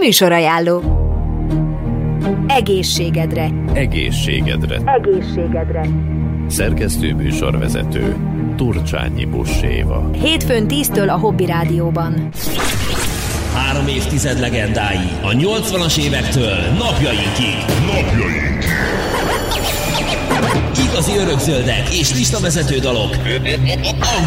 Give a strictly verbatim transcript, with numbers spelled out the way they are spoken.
Műsorajánló. Egészségedre. Egészségedre. Egészségedre. Szerkesztő műsorvezető Turcsányi Busséva. Hétfőn tíztől a Hobby Rádióban. Három évtized legendái a nyolcvanas évektől napjainkig. Napjainkig. Igazi örökzöldek és listavezető dalok.